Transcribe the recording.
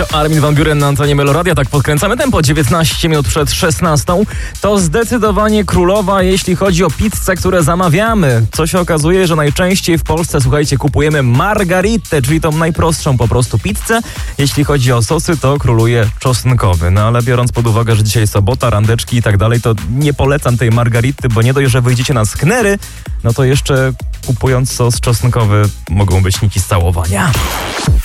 Armin van Buuren na antenie Meloradia. Tak podkręcamy tempo, 19 minut przed 16. To zdecydowanie królowa, jeśli chodzi o pizzę, które zamawiamy. Co się okazuje, że najczęściej w Polsce, słuchajcie, kupujemy margaritę, czyli tą najprostszą po prostu pizzę. Jeśli chodzi o sosy, to króluje czosnkowy. No ale biorąc pod uwagę, że dzisiaj sobota, randeczki i tak dalej, to nie polecam tej margarity, bo nie dość, że wyjdziecie na sknery, no to jeszcze kupując sos czosnkowy mogą być niki z całowania.